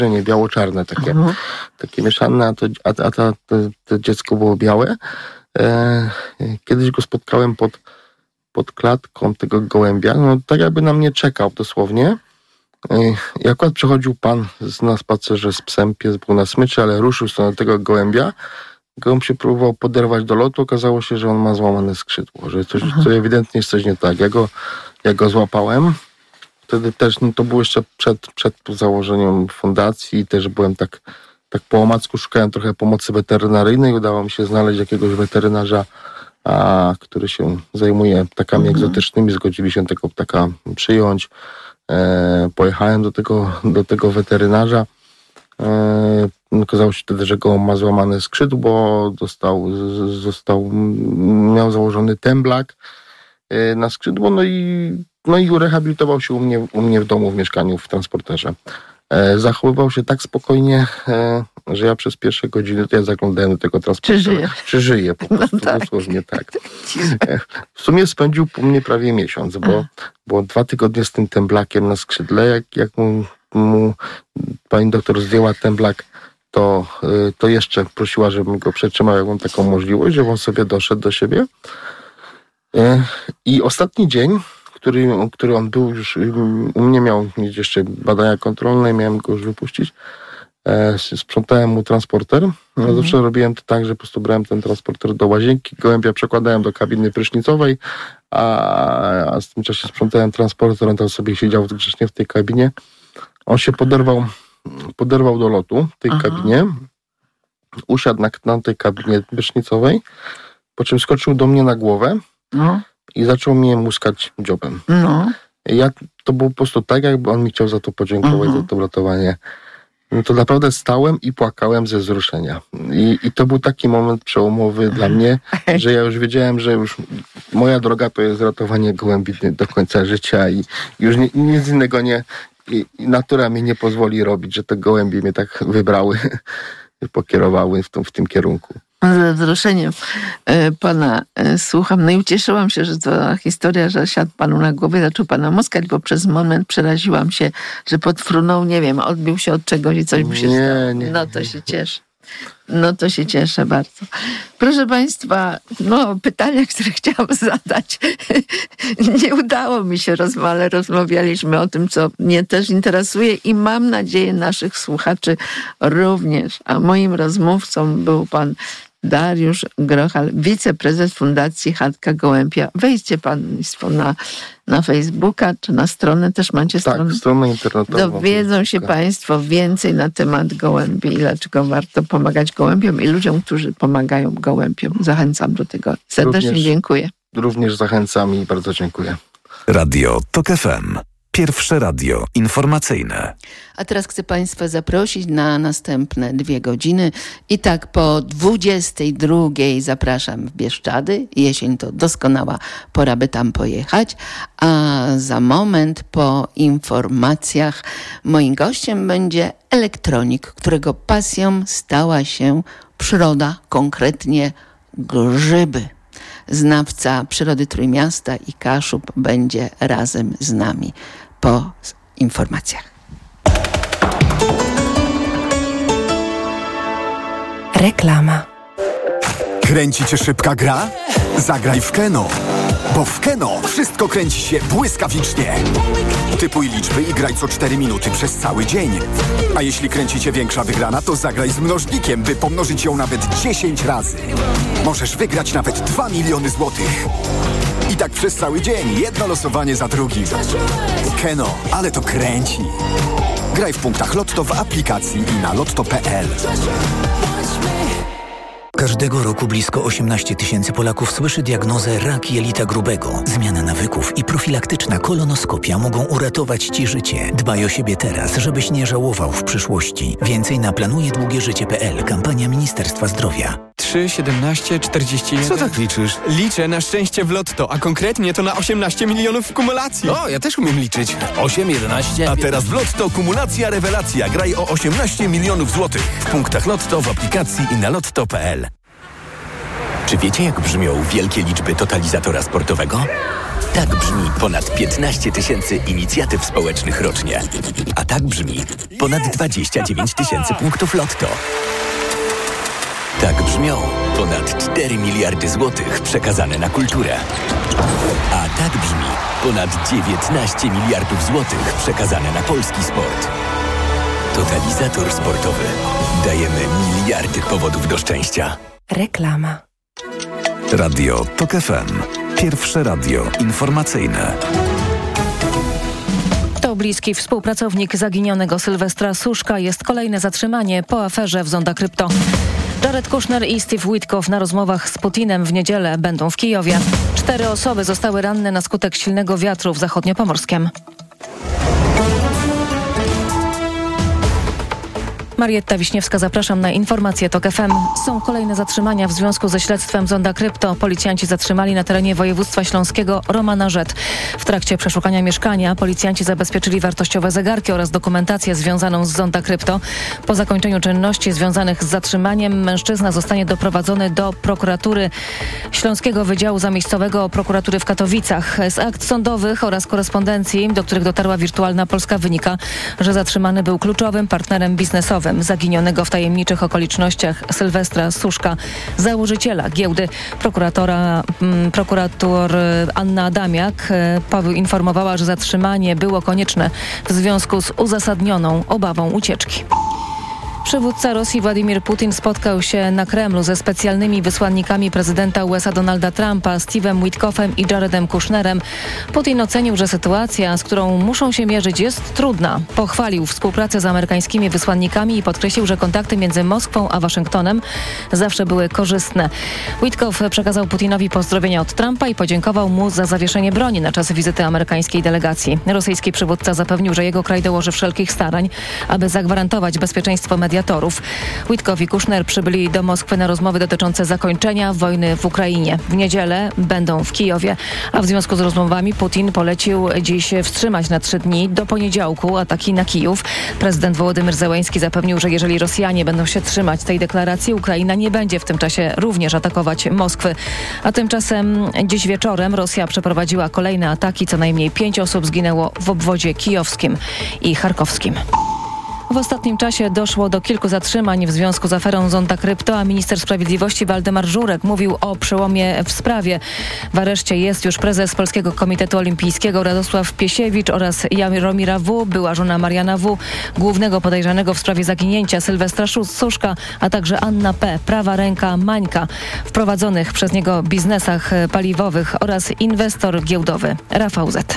nie biało-czarne takie mieszane, a to dziecko było białe. Kiedyś go spotkałem pod klatką tego gołębia, no tak jakby na mnie czekał dosłownie. I akurat przechodził pan na spacerze z psem, pies był na smyczy, ale ruszył w stronę tego gołębia. Gołąb się próbował poderwać do lotu, okazało się, że on ma złamane skrzydło, że to ewidentnie jest coś nie tak. Ja go złapałem. Wtedy też, to było jeszcze przed założeniem fundacji i też byłem tak po omacku, szukałem trochę pomocy weterynaryjnej. Udało mi się znaleźć jakiegoś weterynarza, który się zajmuje ptakami egzotycznymi. Zgodzili się tego ptaka przyjąć. Pojechałem do tego weterynarza. Okazało się wtedy, że go ma złamane skrzydło, miał założony temblak na skrzydło, no i rehabilitował się u mnie w domu, w mieszkaniu, w transporterze. Zachowywał się tak spokojnie, że ja przez pierwsze godziny to ja zaglądałem do tego transportera. Czy żyje po prostu, dosłownie tak. W sumie spędził po mnie prawie miesiąc, bo 2 tygodnie z tym temblakiem na skrzydle, jak mu pani doktor zdjęła temblak, to jeszcze prosiła, żebym go przetrzymał, jak mam taką możliwość, żeby on sobie doszedł do siebie. I ostatni dzień, który on był już, u mnie miał mieć jeszcze badania kontrolne, miałem go już wypuścić. Sprzątałem mu transporter. Ja zawsze robiłem to tak, że po prostu brałem ten transporter do łazienki, gołębia przekładałem do kabiny prysznicowej, a w tym czasie sprzątałem transporter, on tam sobie siedział grzecznie w tej kabinie. On się poderwał do lotu w tej kabinie, usiadł na tej kabinie prysznicowej, po czym skoczył do mnie na głowę i zaczął mnie muskać dziobem. To było po prostu tak, jakby on mi chciał za to podziękować, za to ratowanie. No to naprawdę stałem i płakałem ze wzruszenia. I to był taki moment przełomowy dla mnie, że ja już wiedziałem, że już moja droga to jest ratowanie gołębi do końca życia i już nic innego nie... I natura mi nie pozwoli robić, że te gołębie mnie tak wybrały, pokierowały w tym kierunku. Ze wzruszeniem pana słucham. No i ucieszyłam się, że to historia, że siadł panu na głowie, zaczął pana muskać, bo przez moment przeraziłam się, że podfrunął, nie wiem, odbił się od czegoś i coś mu się stało. No to się cieszę. No to się cieszę bardzo. Proszę państwa, pytania, które chciałam zadać, nie udało mi się, ale rozmawialiśmy o tym, co mnie też interesuje i mam nadzieję naszych słuchaczy również. A moim rozmówcą był pan Dariusz Grochal, wiceprezes Fundacji Chatka Gołębia. Wejdźcie państwo na Facebooka, czy na stronę, też macie stronę? Tak, stronę internetową. Dowiedzą się państwo więcej na temat gołębi i dlaczego warto pomagać gołębiom i ludziom, którzy pomagają gołębiom. Zachęcam do tego. Serdecznie dziękuję. Również zachęcam i bardzo dziękuję. Radio TOK FM. Pierwsze radio informacyjne. A teraz chcę państwa zaprosić na następne 2 godziny. I tak po 22 zapraszam w Bieszczady. Jesień to doskonała pora, by tam pojechać. A za moment po informacjach moim gościem będzie elektronik, którego pasją stała się przyroda, konkretnie grzyby. Znawca przyrody Trójmiasta i Kaszub będzie razem z nami po informacjach. Reklama. Kręci cię szybka gra? Zagraj w Keno. Bo w Keno wszystko kręci się błyskawicznie. Typuj liczby i graj co 4 minuty przez cały dzień. A jeśli kręci cię większa wygrana, to zagraj z mnożnikiem, by pomnożyć ją nawet 10 razy. Możesz wygrać nawet 2 miliony złotych. I tak przez cały dzień, jedno losowanie za drugim. Keno, ale to kręci. Graj w punktach Lotto w aplikacji i na lotto.pl. Każdego roku blisko 18 000 Polaków słyszy diagnozę rak jelita grubego. Zmiana nawyków i profilaktyczna kolonoskopia mogą uratować Ci życie. Dbaj o siebie teraz, żebyś nie żałował w przyszłości. Więcej na planujedługieżycie.pl. Kampania Ministerstwa Zdrowia. 3, 17, 41... Co tak liczysz? Liczę na szczęście w Lotto, a konkretnie to na 18 milionów w kumulacji. O, ja też umiem liczyć. 8, 11... A teraz w Lotto kumulacja rewelacja. Graj o 18 milionów złotych. W punktach Lotto, w aplikacji i na lotto.pl. Czy wiecie, jak brzmią wielkie liczby totalizatora sportowego? Tak brzmi ponad 15 000 inicjatyw społecznych rocznie. A tak brzmi ponad 29 000 punktów lotto. Tak brzmią ponad 4 miliardy złotych przekazane na kulturę. A tak brzmi ponad 19 miliardów złotych przekazane na polski sport. Totalizator sportowy. Dajemy miliardy powodów do szczęścia. Reklama. Radio TOK FM. Pierwsze radio informacyjne. To bliski współpracownik zaginionego Sylwestra Suszka. Jest kolejne zatrzymanie po aferze w Zonda Krypto. Jared Kushner i Steve Witkow na rozmowach z Putinem w niedzielę będą w Kijowie. 4 osoby zostały ranne na skutek silnego wiatru w zachodniopomorskiem. Marietta Wiśniewska, zapraszam na informacje TOK FM. Są kolejne zatrzymania w związku ze śledztwem Zonda Krypto. Policjanci zatrzymali na terenie województwa śląskiego Romana Rzet. W trakcie przeszukania mieszkania policjanci zabezpieczyli wartościowe zegarki oraz dokumentację związaną z Zonda Krypto. Po zakończeniu czynności związanych z zatrzymaniem mężczyzna zostanie doprowadzony do prokuratury Śląskiego Wydziału Zamiejscowego Prokuratury w Katowicach. Z akt sądowych oraz korespondencji, do których dotarła Wirtualna Polska, wynika, że zatrzymany był kluczowym partnerem biznesowym zaginionego w tajemniczych okolicznościach Sylwestra Suszka, założyciela giełdy. Prokurator Anna Adamiak poinformowała, że zatrzymanie było konieczne w związku z uzasadnioną obawą ucieczki. Przywódca Rosji Władimir Putin spotkał się na Kremlu ze specjalnymi wysłannikami prezydenta USA Donalda Trumpa, Steve'em Witkowem i Jaredem Kushnerem. Putin ocenił, że sytuacja, z którą muszą się mierzyć, jest trudna. Pochwalił współpracę z amerykańskimi wysłannikami i podkreślił, że kontakty między Moskwą a Waszyngtonem zawsze były korzystne. Witkow przekazał Putinowi pozdrowienia od Trumpa i podziękował mu za zawieszenie broni na czas wizyty amerykańskiej delegacji. Rosyjski przywódca zapewnił, że jego kraj dołoży wszelkich starań, aby zagwarantować bezpieczeństwo mediatorów. Witkow i Kushner przybyli do Moskwy na rozmowy dotyczące zakończenia wojny w Ukrainie. W niedzielę będą w Kijowie, a w związku z rozmowami Putin polecił dziś wstrzymać na 3 dni do poniedziałku ataki na Kijów. Prezydent Wołodymyr Zełenski zapewnił, że jeżeli Rosjanie będą się trzymać tej deklaracji, Ukraina nie będzie w tym czasie również atakować Moskwy. A tymczasem dziś wieczorem Rosja przeprowadziła kolejne ataki. Co najmniej 5 osób zginęło w obwodzie kijowskim i charkowskim. W ostatnim czasie doszło do kilku zatrzymań w związku z aferą Zonda Krypto, a minister sprawiedliwości Waldemar Żurek mówił o przełomie w sprawie. W areszcie jest już prezes Polskiego Komitetu Olimpijskiego Radosław Piesiewicz oraz Jaromira W., była żona Mariana W., głównego podejrzanego w sprawie zaginięcia Sylwestra Suszka, a także Anna P., prawa ręka Mańka, w prowadzonych przez niego biznesach paliwowych oraz inwestor giełdowy Rafał Z.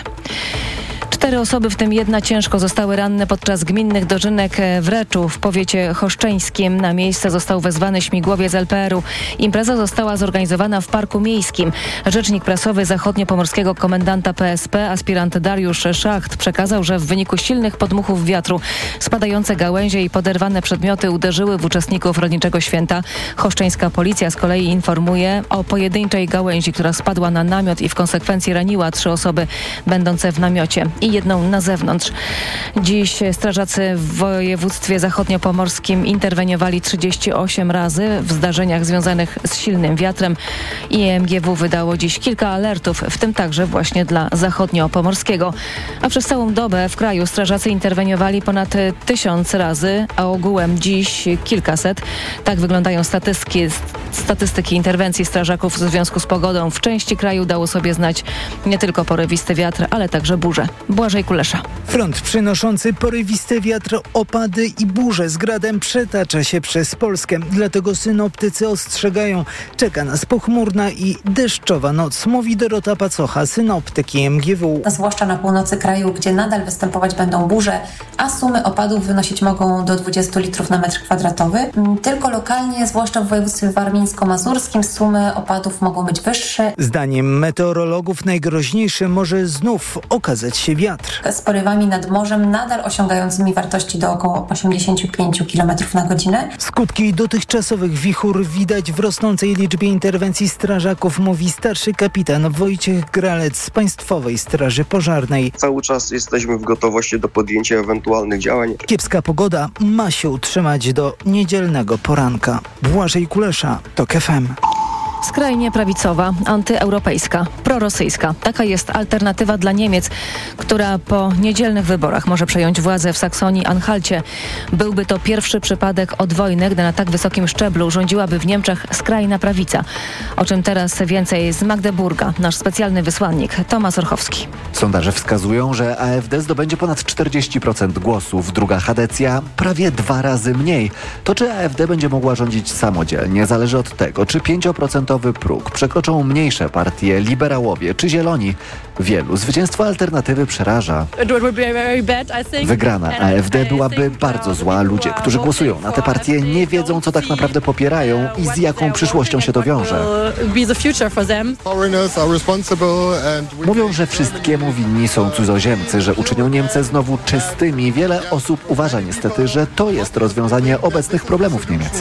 4 osoby, w tym 1 ciężko, zostały ranne podczas gminnych dożynek w Reczu w powiecie choszczeńskim. Na miejsce został wezwany śmigłowiec LPR-u. Impreza została zorganizowana w Parku Miejskim. Rzecznik prasowy zachodniopomorskiego komendanta PSP, aspirant Dariusz Szacht, przekazał, że w wyniku silnych podmuchów wiatru spadające gałęzie i poderwane przedmioty uderzyły w uczestników rolniczego święta. Choszczeńska policja z kolei informuje o pojedynczej gałęzi, która spadła na namiot i w konsekwencji raniła 3 osoby będące w namiocie i 1 na zewnątrz. Dziś strażacy w województwie zachodniopomorskim interweniowali 38 razy w zdarzeniach związanych z silnym wiatrem. IMGW wydało dziś kilka alertów, w tym także właśnie dla zachodniopomorskiego. A przez całą dobę w kraju strażacy interweniowali ponad 1000 razy, a ogółem dziś kilkaset. Tak wyglądają statystyki interwencji strażaków w związku z pogodą. W części kraju dało sobie znać nie tylko porywisty wiatr, ale także burze. Błażej Kulesza. Front przynoszący porywisty wiatr, opady i burze z gradem przetacza się przez Polskę. Dlatego synoptycy ostrzegają, czeka nas pochmurna i deszczowa noc, mówi Dorota Pacocha, synoptyk IMGW. Zwłaszcza na północy kraju, gdzie nadal występować będą burze, a sumy opadów wynosić mogą do 20 litrów na metr kwadratowy. Tylko lokalnie, zwłaszcza w województwie warmińsko-mazurskim, sumy opadów mogą być wyższe. Zdaniem meteorologów najgroźniejszy może znów okazać się wiatr. Z porywami nad morzem nadal osiągającymi wartości do około 85 km na godzinę. Skutki dotychczasowych wichur widać w rosnącej liczbie interwencji strażaków, mówi starszy kapitan Wojciech Gralec z Państwowej Straży Pożarnej. Cały czas jesteśmy w gotowości do podjęcia ewentualnych działań. Kiepska pogoda ma się utrzymać do niedzielnego poranka. Błażej Kulesza, TOK FM. Skrajnie prawicowa, antyeuropejska, prorosyjska. Taka jest alternatywa dla Niemiec, która po niedzielnych wyborach może przejąć władzę w Saksonii-Anhalcie. Byłby to pierwszy przypadek od wojny, gdy na tak wysokim szczeblu rządziłaby w Niemczech skrajna prawica. O czym teraz więcej z Magdeburga, nasz specjalny wysłannik Tomasz Orchowski. Sondaże wskazują, że AfD zdobędzie ponad 40% głosów. Druga Hadecja prawie 2 razy mniej. To czy AfD będzie mogła rządzić samodzielnie, zależy od tego, czy 5% próg przekroczą mniejsze partie, liberałowie czy zieloni. Wielu zwycięstwo alternatywy przeraża. Wygrana AfD byłaby bardzo zła. Ludzie, którzy głosują na te partie, nie wiedzą, co tak naprawdę popierają i z jaką przyszłością się to wiąże. Mówią, że wszystkiemu winni są cudzoziemcy, że uczynią Niemcy znowu czystymi. Wiele osób uważa niestety, że to jest rozwiązanie obecnych problemów Niemiec.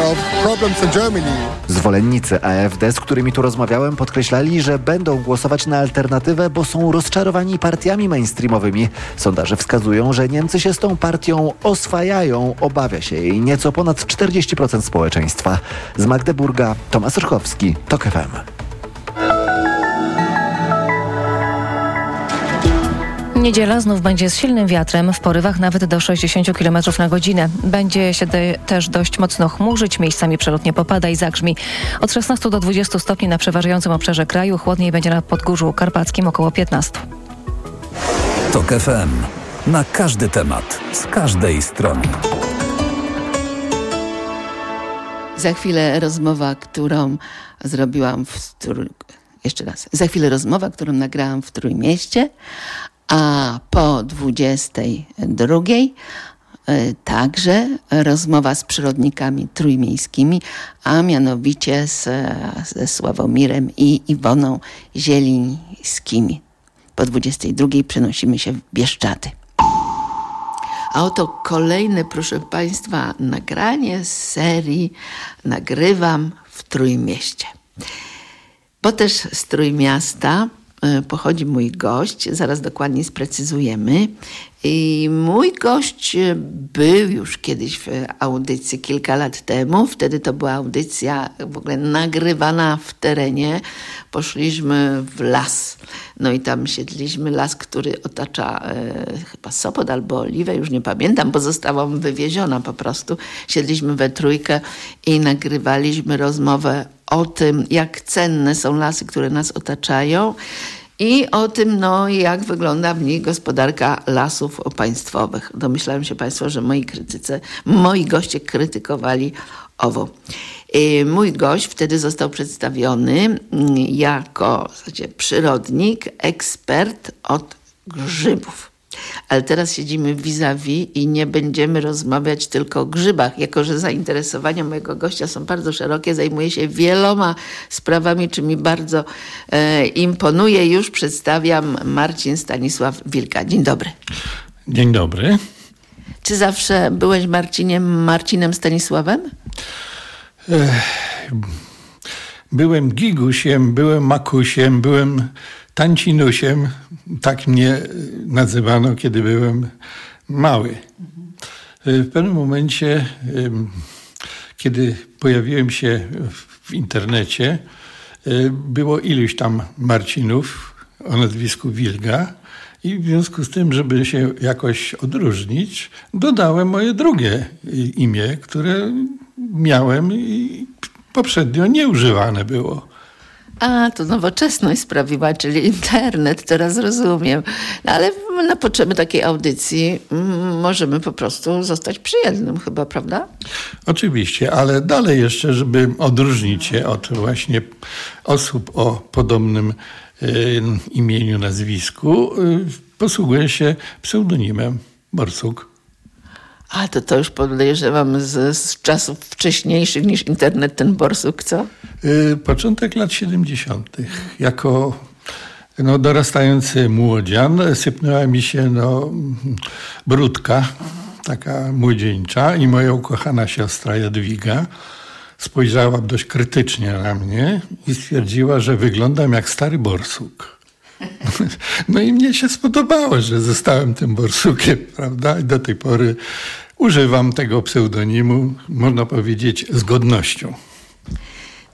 Zwolennicy AfD, z którymi tu rozmawiałem, podkreślali, że będą głosować na alternatywę, bo są rozczarowani partiami mainstreamowymi. Sondaże wskazują, że Niemcy się z tą partią oswajają. Obawia się jej nieco ponad 40% społeczeństwa. Z Magdeburga Tomasz Orchowski, TOK FM. Niedziela znów będzie z silnym wiatrem, w porywach nawet do 60 km na godzinę. Będzie się też dość mocno chmurzyć, miejscami przelotnie popada i zagrzmi. Od 16 do 20 stopni na przeważającym obszarze kraju, chłodniej będzie na Podgórzu Karpackim, około 15. TOK FM. Na każdy temat, z każdej strony. Za chwilę rozmowa, którą zrobiłam Za chwilę rozmowa, którą nagrałam w Trójmieście, a po 22 także rozmowa z przyrodnikami trójmiejskimi, a mianowicie ze Sławomirem i Iwoną Zielińskimi. Po 22 przenosimy się w Bieszczady. A oto kolejne, proszę Państwa, nagranie z serii Nagrywam w Trójmieście. Bo też z Trójmiasta pochodzi mój gość, zaraz dokładnie sprecyzujemy. I mój gość był już kiedyś w audycji kilka lat temu. Wtedy to była audycja w ogóle nagrywana w terenie. Poszliśmy w las. No i tam siedliśmy, las, który otacza chyba Sopot albo Oliwę, już nie pamiętam, bo zostałam wywieziona po prostu. Siedliśmy we trójkę i nagrywaliśmy rozmowę o tym, jak cenne są lasy, które nas otaczają i o tym, jak wygląda w nich gospodarka lasów państwowych. Domyślałem się Państwo, że moi goście krytykowali owo. Mój gość wtedy został przedstawiony jako przyrodnik, ekspert od grzybów. Ale teraz siedzimy vis-a-vis i nie będziemy rozmawiać tylko o grzybach. Jako że zainteresowania mojego gościa są bardzo szerokie, zajmuje się wieloma sprawami, czy mi bardzo imponuje. Już przedstawiam Marcin Stanisław Wilka. Dzień dobry. Dzień dobry. Czy zawsze byłeś Marcinem Stanisławem? Byłem Gigusiem, byłem Makusiem, byłem Tancinusiem, tak mnie nazywano, kiedy byłem mały. W pewnym momencie, kiedy pojawiłem się w internecie, było iluś tam Marcinów o nazwisku Wilga i w związku z tym, żeby się jakoś odróżnić, dodałem moje drugie imię, które miałem i poprzednio nieużywane było. A, to nowoczesność sprawiła, czyli internet, teraz rozumiem. No, ale na potrzeby takiej audycji możemy po prostu zostać przyjemnym chyba, prawda? Oczywiście, ale dalej jeszcze, żeby odróżnić się od właśnie osób o podobnym imieniu, nazwisku, posługuję się pseudonimem Borsuk. A to już podejrzewam z czasów wcześniejszych niż internet ten Borsuk, co? Początek lat 70. Jako dorastający młodzian sypnęła mi się brudka, taka młodzieńcza i moja ukochana siostra Jadwiga spojrzała dość krytycznie na mnie i stwierdziła, że wyglądam jak stary borsuk. No i mnie się spodobało, że zostałem tym borsukiem, prawda? I do tej pory używam tego pseudonimu, można powiedzieć, z godnością.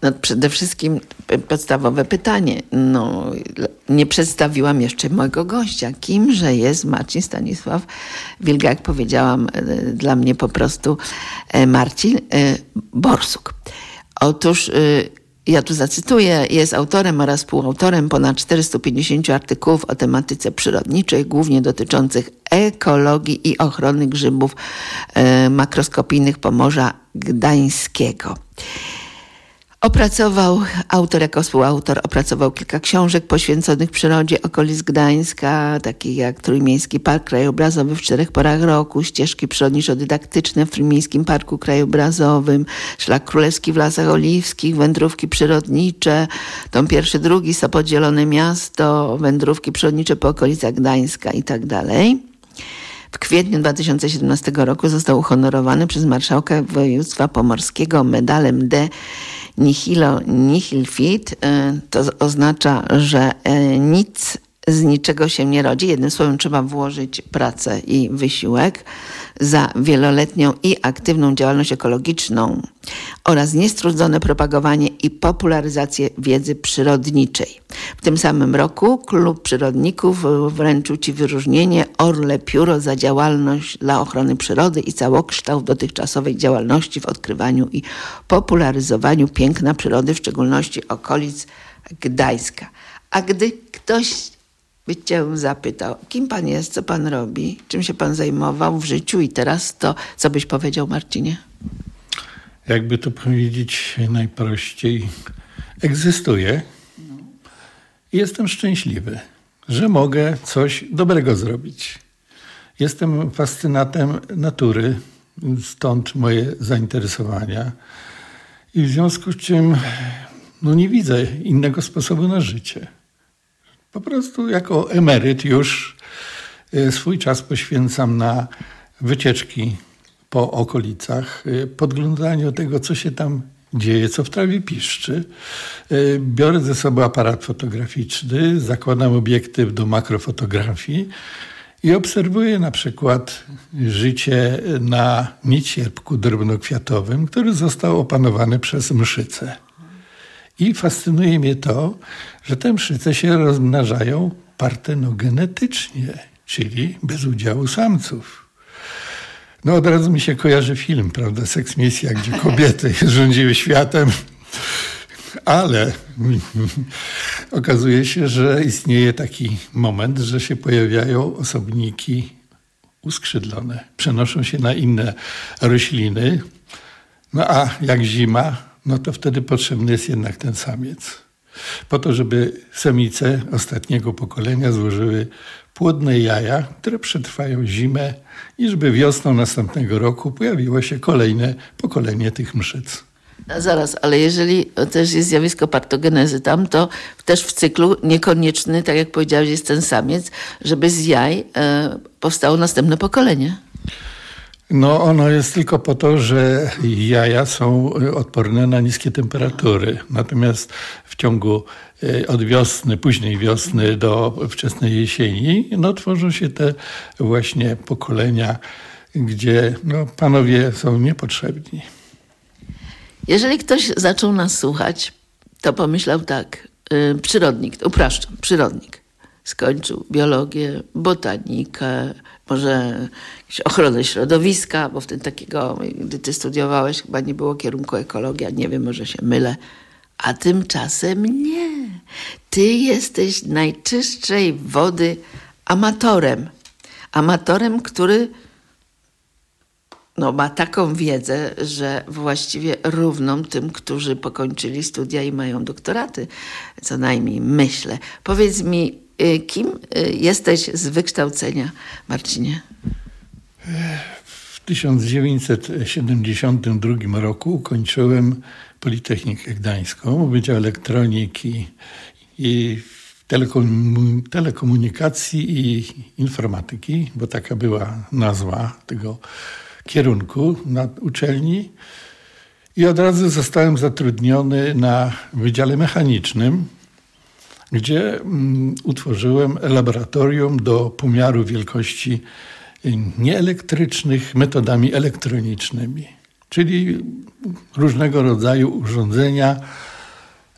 No, przede wszystkim podstawowe pytanie. No, nie przedstawiłam jeszcze mojego gościa. Kimże jest Marcin Stanisław Wilga? Jak powiedziałam, dla mnie po prostu Marcin Borsuk. Otóż ja tu zacytuję, jest autorem oraz współautorem ponad 450 artykułów o tematyce przyrodniczej, głównie dotyczących ekologii i ochrony grzybów makroskopijnych Pomorza Gdańskiego. Jako współautor opracował kilka książek poświęconych przyrodzie okolic Gdańska, takich jak Trójmiejski Park Krajobrazowy w 4 porach roku, ścieżki przyrodniczo-dydaktyczne w Trójmiejskim Parku Krajobrazowym, Szlak Królewski w Lasach Oliwskich, wędrówki przyrodnicze, tom 1, 2, Sopot Zielone Miasto, wędrówki przyrodnicze po okolicach Gdańska i tak dalej. W kwietniu 2017 roku został uhonorowany przez marszałka województwa pomorskiego medalem de Nihil Fit. To oznacza, że nic z niczego się nie rodzi. Jednym słowem trzeba włożyć pracę i wysiłek za wieloletnią i aktywną działalność ekologiczną oraz niestrudzone propagowanie i popularyzację wiedzy przyrodniczej. W tym samym roku Klub Przyrodników wręczył Ci wyróżnienie Orle Pióro za działalność dla ochrony przyrody i całokształt dotychczasowej działalności w odkrywaniu i popularyzowaniu piękna przyrody, w szczególności okolic Gdańska. A gdy ktoś by cię zapytał, kim pan jest, co pan robi, czym się pan zajmował w życiu i teraz, to co byś powiedział, Marcinie? Jakby to powiedzieć najprościej, egzystuję i jestem szczęśliwy, że mogę coś dobrego zrobić. Jestem fascynatem natury, stąd moje zainteresowania i w związku z czym nie widzę innego sposobu na życie. Po prostu jako emeryt już swój czas poświęcam na wycieczki po okolicach, podglądaniu tego, co się tam dzieje, co w trawie piszczy. Biorę ze sobą aparat fotograficzny, zakładam obiektyw do makrofotografii i obserwuję na przykład życie na niecierpku drobnokwiatowym, który został opanowany przez mszyce. I fascynuje mnie to, że te mszyce się rozmnażają partenogenetycznie, czyli bez udziału samców. Od razu mi się kojarzy film, prawda, Seksmisja, gdzie kobiety rządziły światem, ale okazuje się, że istnieje taki moment, że się pojawiają osobniki uskrzydlone, przenoszą się na inne rośliny, a jak zima, to wtedy potrzebny jest jednak ten samiec. Po to, żeby samice ostatniego pokolenia złożyły płodne jaja, które przetrwają zimę i żeby wiosną następnego roku pojawiło się kolejne pokolenie tych mszyc. Zaraz, ale jeżeli też jest zjawisko partogenezy tam, to też w cyklu niekonieczny, tak jak powiedziałeś, jest ten samiec, żeby z jaj powstało następne pokolenie. Ono jest tylko po to, że jaja są odporne na niskie temperatury. Natomiast w ciągu od wiosny, późnej wiosny do wczesnej jesieni, tworzą się te właśnie pokolenia, gdzie panowie są niepotrzebni. Jeżeli ktoś zaczął nas słuchać, to pomyślał tak, przyrodnik. Skończył biologię, botanikę, może ochronę środowiska, bo wtedy takiego, gdy ty studiowałeś, chyba nie było kierunku ekologia, nie wiem, może się mylę. A tymczasem nie. Ty jesteś najczystszej wody amatorem. Amatorem, który ma taką wiedzę, że właściwie równą tym, którzy pokończyli studia i mają doktoraty. Co najmniej myślę. Powiedz mi, kim jesteś z wykształcenia, Marcinie? W 1972 roku ukończyłem Politechnikę Gdańską, Wydział Elektroniki i Telekomunikacji i Informatyki, bo taka była nazwa tego kierunku na uczelni. I od razu zostałem zatrudniony na Wydziale Mechanicznym, gdzie utworzyłem laboratorium do pomiaru wielkości nieelektrycznych metodami elektronicznymi, czyli różnego rodzaju urządzenia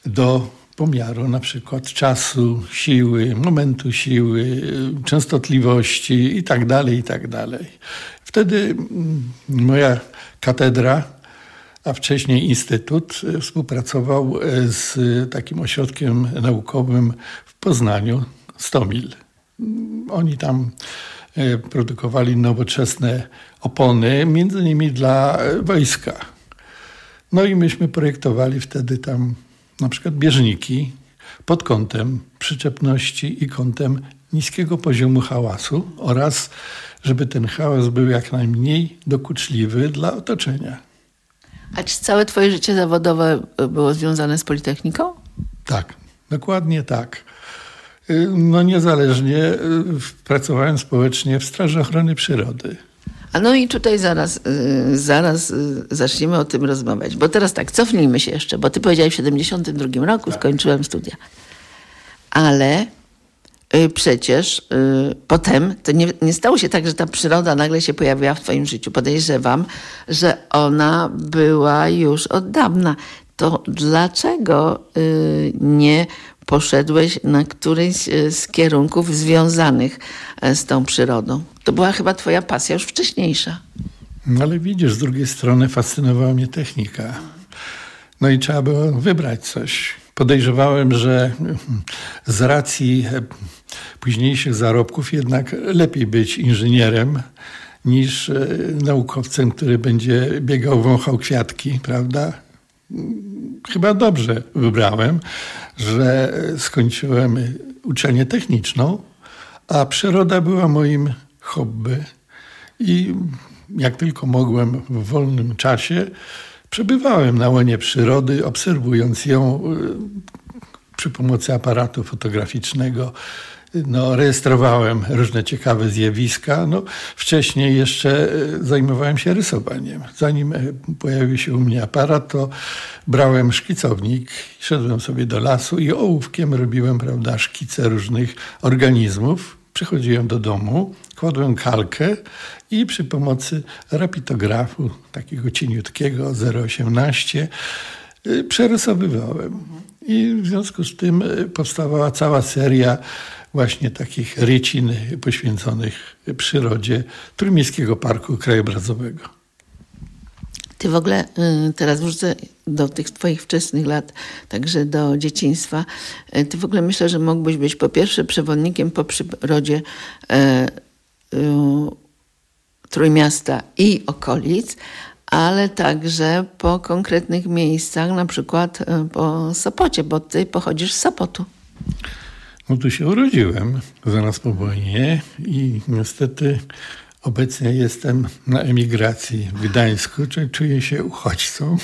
do pomiaru na przykład czasu, siły, momentu siły, częstotliwości i tak dalej, i tak dalej. Wtedy moja katedra, a wcześniej instytut, współpracował z takim ośrodkiem naukowym w Poznaniu, Stomil. Oni tam produkowali nowoczesne opony, między innymi dla wojska. No i myśmy projektowali wtedy tam na przykład bieżniki pod kątem przyczepności i kątem niskiego poziomu hałasu oraz żeby ten hałas był jak najmniej dokuczliwy dla otoczenia. A czy całe twoje życie zawodowe było związane z Politechniką? Tak, dokładnie tak. No niezależnie pracowałem społecznie w Straży Ochrony Przyrody. A no i tutaj zaraz zaczniemy o tym rozmawiać. Bo teraz tak, cofnijmy się jeszcze, bo ty powiedziałeś w 72 roku skończyłem studia. Ale przecież potem to nie stało się tak, że ta przyroda nagle się pojawiła w twoim życiu. Podejrzewam, że ona była już od dawna. To dlaczego nie poszedłeś na któryś z kierunków związanych z tą przyrodą? To była chyba twoja pasja już wcześniejsza. No ale widzisz, z drugiej strony fascynowała mnie technika. No i trzeba było wybrać coś. Podejrzewałem, że z racji późniejszych zarobków jednak lepiej być inżynierem niż naukowcem, który będzie biegał, wąchał kwiatki, prawda? Chyba dobrze wybrałem, że skończyłem uczelnię techniczną, a przyroda była moim hobby. I jak tylko mogłem w wolnym czasie, przebywałem na łonie przyrody, obserwując ją przy pomocy aparatu fotograficznego. No, rejestrowałem różne ciekawe zjawiska. No, wcześniej jeszcze zajmowałem się rysowaniem. Zanim pojawił się u mnie aparat, to brałem szkicownik, szedłem sobie do lasu i ołówkiem robiłem, prawda, szkice różnych organizmów. Przychodziłem do domu, kładłem kalkę i przy pomocy rapitografu, takiego cieniutkiego 0,18, przerysowywałem. I w związku z tym powstawała cała seria właśnie takich rycin poświęconych przyrodzie Trójmiejskiego Parku Krajobrazowego. Ty w ogóle, teraz wrócę do tych twoich wczesnych lat, także do dzieciństwa. Ty w ogóle myślę, że mógłbyś być po pierwsze przewodnikiem po przyrodzie Trójmiasta i okolic, ale także po konkretnych miejscach, na przykład po Sopocie, bo ty pochodzisz z Sopotu. No tu się urodziłem zaraz po wojnie i niestety obecnie jestem na emigracji w Gdańsku, czyli czuję się uchodźcą.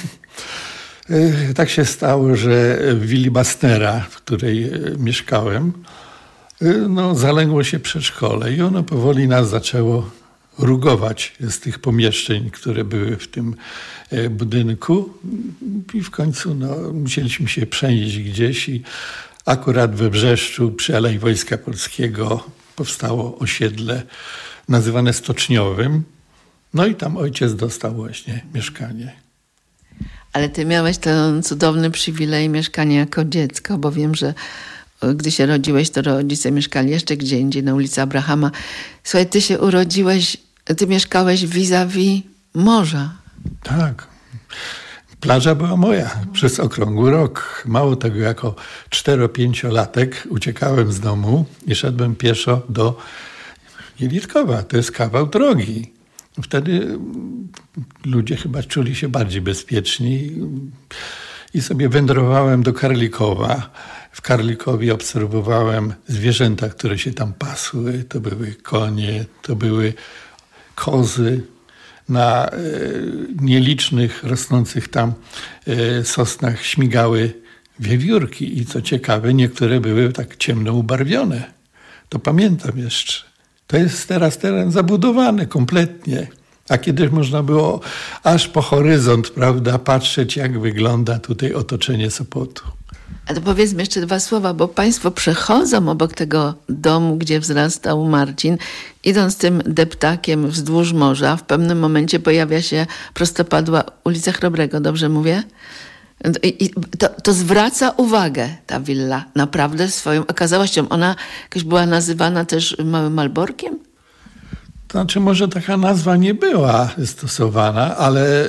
Tak się stało, że w willi Bastnera, w której mieszkałem, no, zaległo się przedszkole i ono powoli nas zaczęło rugować z tych pomieszczeń, które były w tym budynku. I w końcu no, musieliśmy się przenieść gdzieś i akurat we Brzeszczu przy Alei Wojska Polskiego powstało osiedle nazywane Stoczniowym. No i tam ojciec dostał właśnie mieszkanie. Ale ty miałeś ten cudowny przywilej mieszkania jako dziecko, bo wiem, że gdy się rodziłeś, to rodzice mieszkali jeszcze gdzie indziej, na ulicy Abrahama. Słuchaj, ty się urodziłeś, ty mieszkałeś vis-a-vis morza. Tak. Plaża była moja przez okrągły rok. Mało tego, jako 4-5-latek uciekałem z domu i szedłem pieszo do Jelitkowa. To jest kawał drogi. Wtedy ludzie chyba czuli się bardziej bezpieczni i sobie wędrowałem do Karlikowa. W Karlikowie obserwowałem zwierzęta, które się tam pasły. To były konie, to były kozy. Na nielicznych, rosnących tam sosnach śmigały wiewiórki i co ciekawe, niektóre były tak ciemno ubarwione. To pamiętam jeszcze. To jest teraz teren zabudowany kompletnie. A kiedyś można było aż po horyzont, prawda, patrzeć, jak wygląda tutaj otoczenie Sopotu. A to powiedzmy jeszcze 2 słowa, bo państwo przechodzą obok tego domu, gdzie wzrastał Marcin, idąc tym deptakiem wzdłuż morza. W pewnym momencie pojawia się prostopadła ulica Chrobrego, dobrze mówię? To zwraca uwagę ta willa naprawdę swoją okazałością. Ona jakaś była nazywana też Małym Malborkiem? To znaczy może taka nazwa nie była stosowana, ale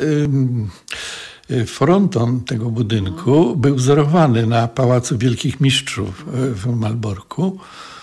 fronton tego budynku był wzorowany na Pałacu Wielkich Mistrzów w Malborku.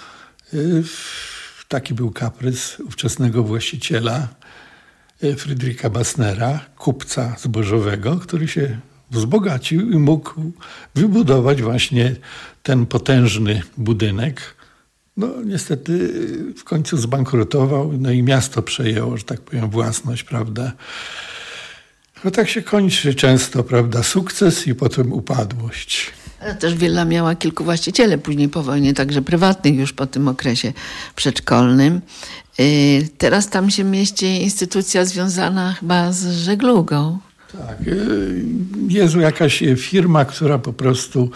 Taki był kaprys ówczesnego właściciela Friedricha Bassnera, kupca zbożowego, który się wzbogacił i mógł wybudować właśnie ten potężny budynek. No niestety w końcu zbankrutował, no i miasto przejęło, że tak powiem, własność, prawda. No tak się kończy często, prawda, sukces i potem upadłość. Ale też willa miała kilku właścicieli później po wojnie, także prywatnych już po tym okresie przedszkolnym. Teraz tam się mieści instytucja związana chyba z żeglugą. Tak, jest jakaś firma, która po prostu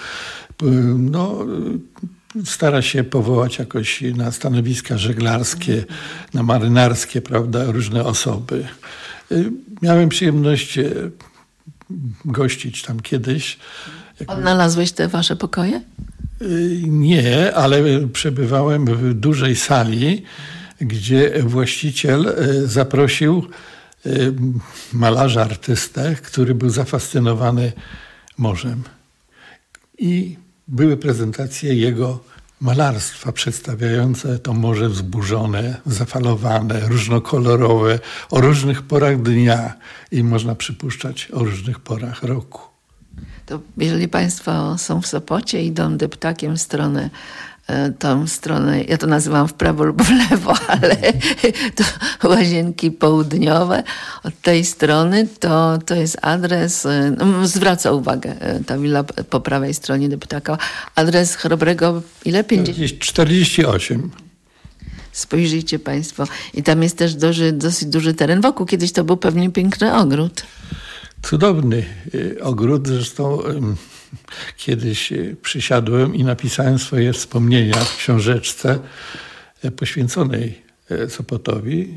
stara się powołać jakoś na stanowiska żeglarskie, na marynarskie, prawda, różne osoby. Miałem przyjemność gościć tam kiedyś. Odnalazłeś te wasze pokoje? Nie, ale przebywałem w dużej sali, gdzie właściciel zaprosił malarza, artystę, który był zafascynowany morzem. I były prezentacje jego malarstwa przedstawiające to morze wzburzone, zafalowane, różnokolorowe, o różnych porach dnia i można przypuszczać o różnych porach roku. To jeżeli państwo są w Sopocie, idą deptakiem w tą stronę, ja to nazywam w prawo lub w lewo, ale to Łazienki Południowe, od tej strony to jest adres, zwraca uwagę ta willa po prawej stronie deptaka, adres Chrobrego, ile? 48. Spojrzyjcie państwo. I tam jest też dosyć duży teren wokół. Kiedyś to był pewnie piękny ogród. Cudowny ogród, zresztą kiedyś przysiadłem i napisałem swoje wspomnienia w książeczce poświęconej Sopotowi.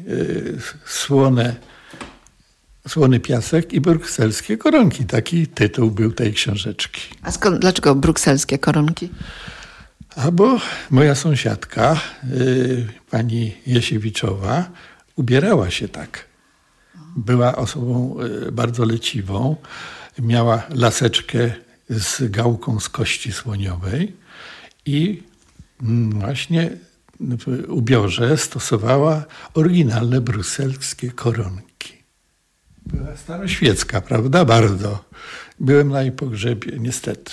Słony piasek i brukselskie koronki. Taki tytuł był tej książeczki. A dlaczego brukselskie koronki? Bo moja sąsiadka, pani Jasiewiczowa, ubierała się tak. Była osobą bardzo leciwą. Miała laseczkę z gałką z kości słoniowej i właśnie w ubiorze stosowała oryginalne brukselskie koronki. Była staroświecka, prawda? Bardzo. Byłem na jej pogrzebie, niestety.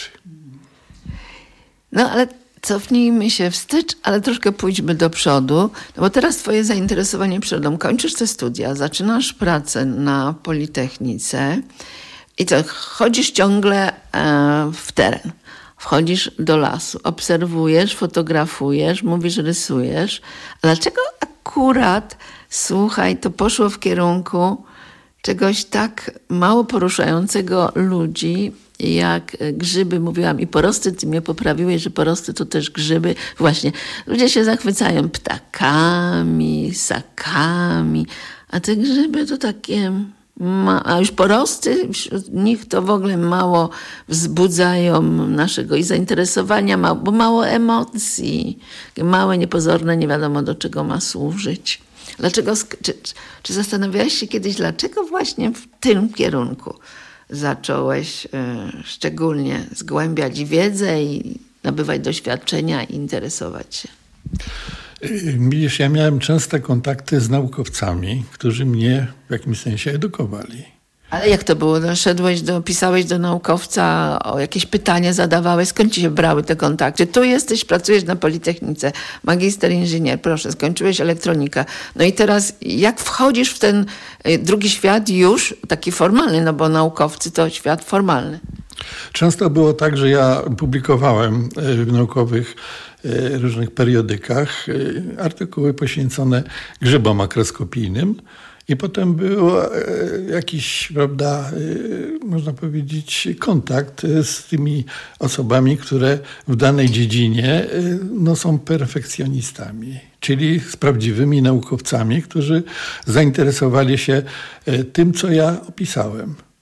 No ale cofnijmy się wstecz, ale troszkę pójdźmy do przodu, no bo teraz twoje zainteresowanie przyrodą. Kończysz te studia, zaczynasz pracę na Politechnice i co, chodzisz ciągle w teren. Wchodzisz do lasu, obserwujesz, fotografujesz, mówisz, rysujesz. A dlaczego akurat, słuchaj, to poszło w kierunku czegoś tak mało poruszającego ludzi, jak grzyby, mówiłam i porosty, ty mnie poprawiłeś, że porosty to też grzyby. Właśnie, ludzie się zachwycają ptakami, ssakami, a te grzyby to takie, a już porosty, wśród nich to w ogóle mało wzbudzają naszego i zainteresowania, bo mało emocji, małe, niepozorne, nie wiadomo do czego ma służyć. Dlaczego, czy zastanawiałeś się kiedyś, dlaczego właśnie w tym kierunku zacząłeś szczególnie zgłębiać wiedzę i nabywać doświadczenia i interesować się? Widzisz, ja miałem częste kontakty z naukowcami, którzy mnie w jakimś sensie edukowali. Ale jak to było? Pisałeś do naukowca, o jakieś pytania zadawałeś? Skąd ci się brały te kontakty? Tu jesteś, pracujesz na Politechnice, magister inżynier, proszę, skończyłeś elektronikę. No i teraz jak wchodzisz w ten drugi świat już taki formalny, no bo naukowcy to świat formalny. Często było tak, że ja publikowałem w naukowych różnych periodykach artykuły poświęcone grzybom makroskopijnym. I potem był jakiś, prawda, można powiedzieć, kontakt z tymi osobami, które w danej dziedzinie są perfekcjonistami, czyli z prawdziwymi naukowcami, którzy zainteresowali się tym, co ja opisałem.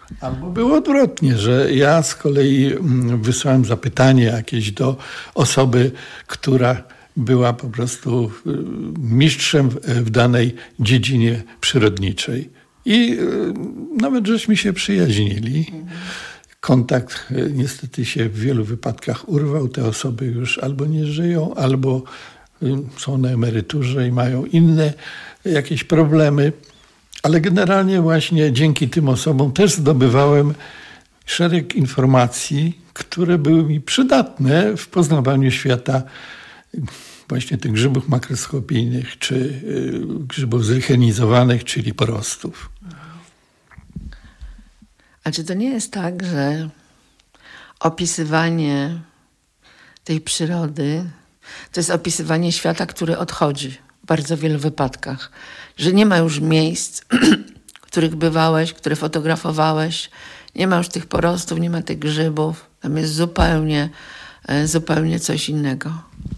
Albo było odwrotnie, że ja z kolei wysłałem zapytanie jakieś do osoby, która była po prostu mistrzem w danej dziedzinie przyrodniczej. I nawet żeśmy się przyjaźnili. Kontakt niestety się w wielu wypadkach urwał. Te osoby już albo nie żyją, albo są na emeryturze i mają inne jakieś problemy. Ale generalnie właśnie dzięki tym osobom też zdobywałem szereg informacji, które były mi przydatne w poznawaniu świata właśnie tych grzybów makroskopijnych, czy grzybów zechenizowanych, czyli porostów. A czy to nie jest tak, że opisywanie tej przyrody to jest opisywanie świata, który odchodzi w bardzo wielu wypadkach? Że nie ma już miejsc, w których bywałeś, które fotografowałeś, nie ma już tych porostów, nie ma tych grzybów. Tam jest zupełnie coś innego.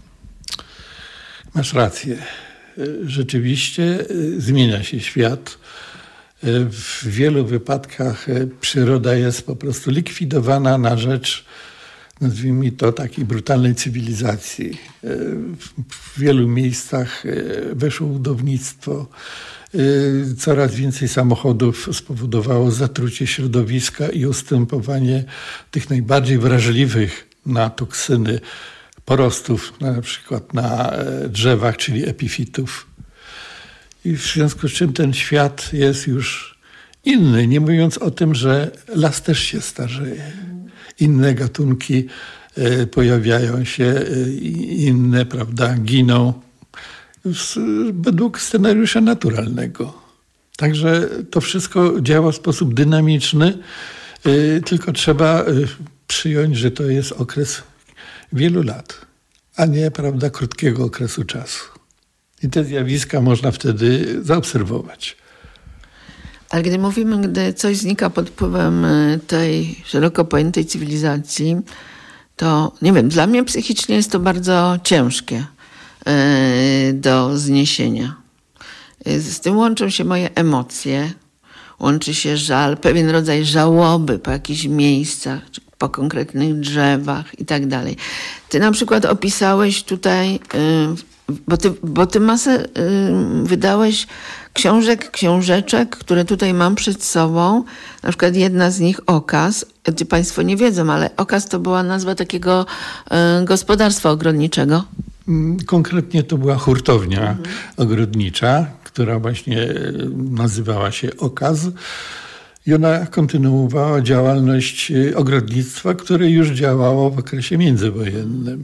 Masz rację. Rzeczywiście zmienia się świat. W wielu wypadkach przyroda jest po prostu likwidowana na rzecz, nazwijmy to, takiej brutalnej cywilizacji. W wielu miejscach weszło budownictwo. Coraz więcej samochodów spowodowało zatrucie środowiska i ustępowanie tych najbardziej wrażliwych na toksyny porostów, na przykład na drzewach, czyli epifitów. I w związku z czym ten świat jest już inny, nie mówiąc o tym, że las też się starzeje. Inne gatunki pojawiają się, inne, prawda, giną według scenariusza naturalnego. Także to wszystko działa w sposób dynamiczny, tylko trzeba przyjąć, że to jest okres wielu lat, a nie, prawda, krótkiego okresu czasu. I te zjawiska można wtedy zaobserwować. Ale gdy mówimy, gdy coś znika pod wpływem tej szeroko pojętej cywilizacji, to nie wiem, dla mnie psychicznie jest to bardzo ciężkie do zniesienia. Z tym łączą się moje emocje, łączy się żal, pewien rodzaj żałoby po jakichś miejscach, czy po konkretnych drzewach i tak dalej. Ty na przykład opisałeś tutaj, bo ty masę wydałeś książeczek, które tutaj mam przed sobą. Na przykład jedna z nich Okaz. Państwo nie wiedzą, ale Okaz to była nazwa takiego gospodarstwa ogrodniczego. Konkretnie to była hurtownia ogrodnicza, która właśnie nazywała się Okaz. I ona kontynuowała działalność ogrodnictwa, które już działało w okresie międzywojennym.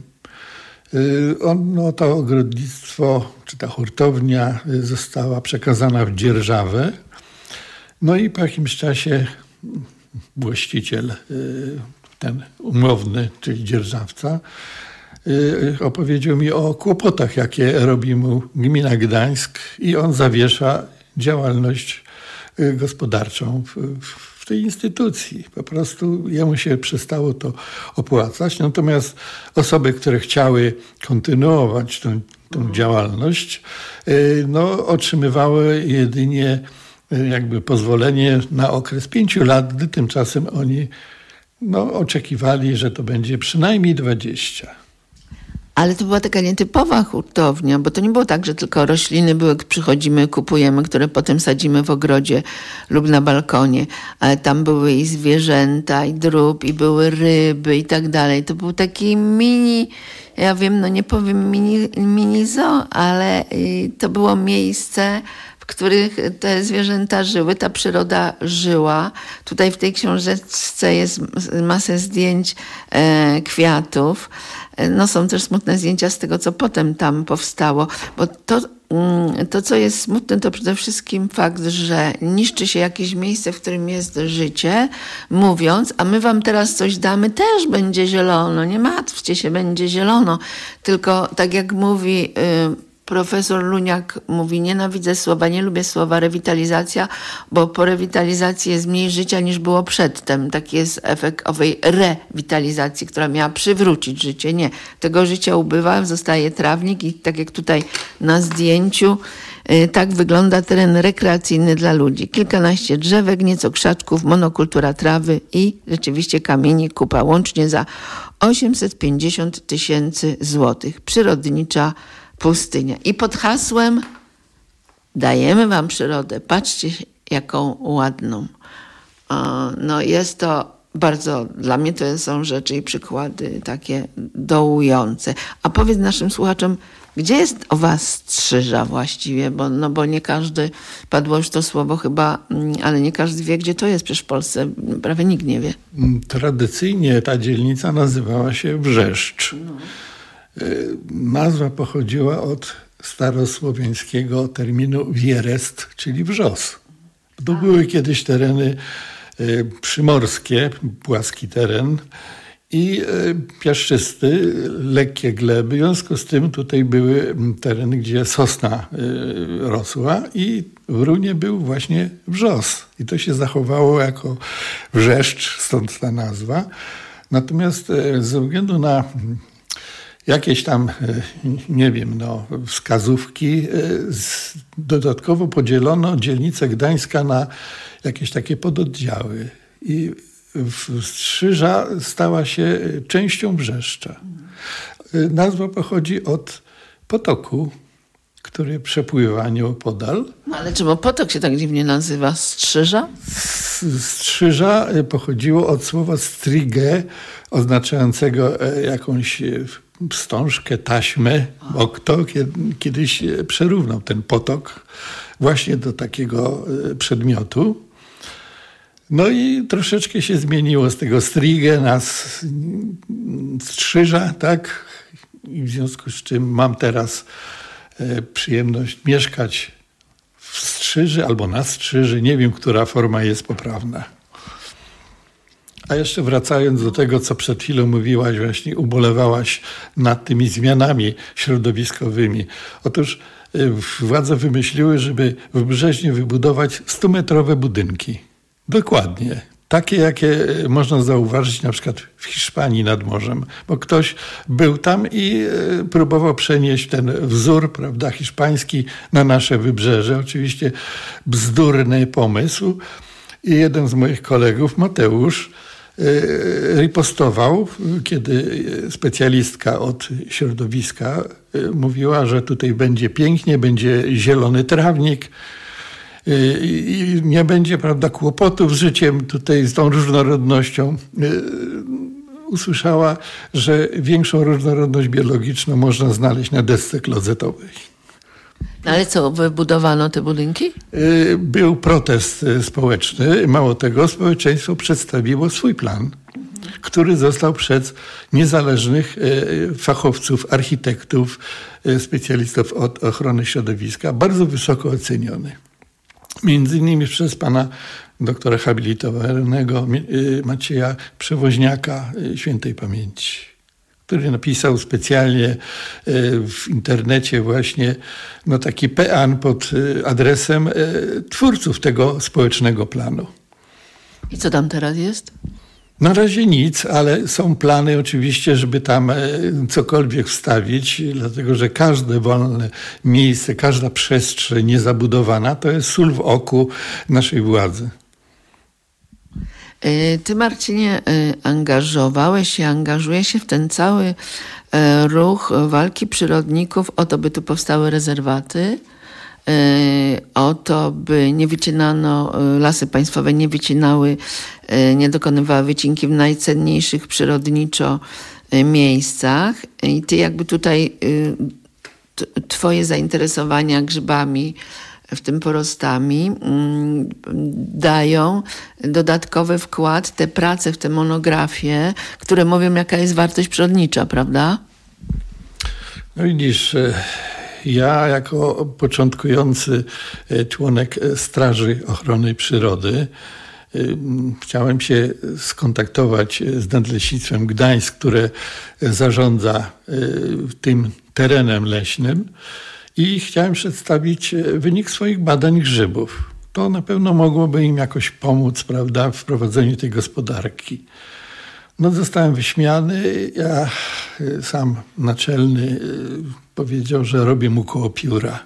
To ogrodnictwo, czy ta hurtownia została przekazana w dzierżawę. No i po jakimś czasie właściciel, ten umowny, czyli dzierżawca, opowiedział mi o kłopotach, jakie robi mu gmina Gdańsk i on zawiesza działalność gospodarczą w tej instytucji. Po prostu jemu się przestało to opłacać. Natomiast osoby, które chciały kontynuować tą działalność, otrzymywały jedynie jakby pozwolenie na okres 5 lat, gdy tymczasem oni oczekiwali, że to będzie przynajmniej 20. Ale to była taka nietypowa hurtownia, bo to nie było tak, że tylko rośliny były, przychodzimy, kupujemy, które potem sadzimy w ogrodzie lub na balkonie, ale tam były i zwierzęta, i drób, i były ryby i tak dalej. To był taki mini, ja wiem, nie powiem mini zoo, ale to było miejsce, w których te zwierzęta żyły, ta przyroda żyła. Tutaj w tej książeczce jest masę zdjęć kwiatów. Są też smutne zdjęcia z tego, co potem tam powstało. Bo to, co jest smutne, to przede wszystkim fakt, że niszczy się jakieś miejsce, w którym jest życie, mówiąc, a my wam teraz coś damy, też będzie zielono, nie martwcie się, będzie zielono. Tylko tak jak mówi profesor Luniak, mówi, nienawidzę słowa, nie lubię słowa rewitalizacja, bo po rewitalizacji jest mniej życia niż było przedtem. Taki jest efekt owej rewitalizacji, która miała przywrócić życie. Nie, tego życia ubywa, zostaje trawnik i tak jak tutaj na zdjęciu Tak wygląda teren rekreacyjny dla ludzi. Kilkanaście drzewek, nieco krzaczków, monokultura trawy i rzeczywiście kamieni kupa. Łącznie za 850 000 złotych. Przyrodnicza pustynia. I pod hasłem dajemy wam przyrodę. Patrzcie, jaką ładną. No jest to bardzo, dla mnie to są rzeczy i przykłady takie dołujące. A powiedz naszym słuchaczom, gdzie jest owa Strzyża właściwie? Bo nie każdy, padło już to słowo chyba, ale nie każdy wie, gdzie to jest. Przecież w Polsce prawie nikt nie wie. Tradycyjnie ta dzielnica nazywała się Wrzeszcz. Nazwa pochodziła od starosłowiańskiego terminu wierest, czyli wrzos. To były kiedyś tereny przymorskie, płaski teren i piaszczysty, lekkie gleby. W związku z tym tutaj były tereny, gdzie sosna rosła i w runie był właśnie wrzos. I to się zachowało jako Wrzeszcz, stąd ta nazwa. Natomiast ze względu na jakieś tam, nie wiem, wskazówki, dodatkowo podzielono dzielnicę Gdańska na jakieś takie pododdziały. I Strzyża stała się częścią Wrzeszcza. Nazwa pochodzi od potoku, który przepływa nieopodal. No ale czemu potok się tak dziwnie nazywa? Strzyża? Strzyża pochodziło od słowa strige, oznaczającego jakąś wstążkę, taśmę, bo kto kiedyś przerównał ten potok właśnie do takiego przedmiotu. No i troszeczkę się zmieniło z tego strige na Strzyża, tak? I w związku z czym mam teraz przyjemność mieszkać w Strzyży albo na Strzyży. Nie wiem, która forma jest poprawna. A jeszcze wracając do tego, co przed chwilą mówiłaś, właśnie ubolewałaś nad tymi zmianami środowiskowymi. Otóż władze wymyśliły, żeby w Brzeźnie wybudować 100-metrowe budynki. Dokładnie. Takie, jakie można zauważyć na przykład w Hiszpanii nad morzem. Bo ktoś był tam i próbował przenieść ten wzór, prawda, hiszpański na nasze wybrzeże. Oczywiście bzdurny pomysł. I jeden z moich kolegów, Mateusz, ripostował, kiedy specjalistka od środowiska mówiła, że tutaj będzie pięknie, będzie zielony trawnik i nie będzie, prawda, kłopotów z życiem tutaj, z tą różnorodnością. Usłyszała, że większą różnorodność biologiczną można znaleźć na desce klozetowej. No ale co, wybudowano te budynki? Był protest społeczny. Mało tego, społeczeństwo przedstawiło swój plan, który został przez niezależnych fachowców, architektów, specjalistów od ochrony środowiska bardzo wysoko oceniony. Między innymi przez pana doktora habilitowanego Macieja Przewoźniaka świętej pamięci, który napisał specjalnie w internecie właśnie taki pean pod adresem twórców tego społecznego planu. I co tam teraz jest? Na razie nic, ale są plany oczywiście, żeby tam cokolwiek wstawić, dlatego że każde wolne miejsce, każda przestrzeń niezabudowana to jest sól w oku naszej władzy. Ty, Marcinie, angażujesz się w ten cały ruch walki przyrodników o to, by tu powstały rezerwaty, o to, by nie wycinano, lasy państwowe nie wycinały, nie dokonywały wycinki w najcenniejszych przyrodniczo miejscach. I ty jakby tutaj twoje zainteresowania grzybami, w tym porostami, dają dodatkowy wkład, te prace w te monografie, które mówią, jaka jest wartość przyrodnicza, prawda? No widzisz, ja jako początkujący członek Straży Ochrony Przyrody chciałem się skontaktować z Nadleśnictwem Gdańsk, które zarządza tym terenem leśnym, i chciałem przedstawić wynik swoich badań grzybów. To na pewno mogłoby im jakoś pomóc, prawda, w prowadzeniu tej gospodarki. No, zostałem wyśmiany. Ja sam naczelny powiedział, że robię mu koło pióra.